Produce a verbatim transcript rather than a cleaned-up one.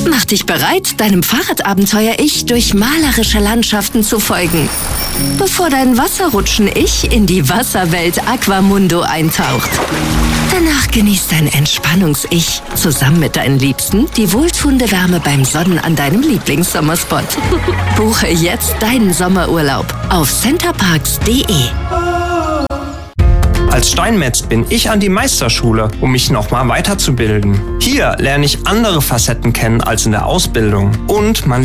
Mach dich bereit, deinem Fahrradabenteuer-Ich durch malerische Landschaften zu folgen, bevor dein Wasserrutschen-Ich in die Wasserwelt Aquamundo eintaucht. Danach genießt dein Entspannungs-Ich zusammen mit deinen Liebsten die wohltuende Wärme beim Sonnen an deinem Lieblingssommerspot. Buche jetzt deinen Sommerurlaub auf centerparks punkt de. Als Steinmetz bin ich an die Meisterschule, um mich nochmal weiterzubilden. Hier lerne ich andere Facetten kennen als in der Ausbildung und man